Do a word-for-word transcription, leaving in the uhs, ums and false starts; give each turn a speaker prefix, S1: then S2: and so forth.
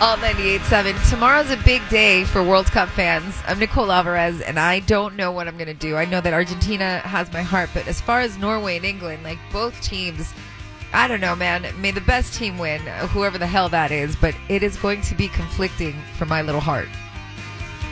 S1: All ninety-eight point seven. Tomorrow's a big day for World Cup fans. I'm Nicole Alvarez, and I don't know what I'm going to do. I know that Argentina has my heart, but as far as Norway and England, like both teams, I don't know, man. May the best team win, whoever the hell that is, but it is going to be conflicting for my little heart.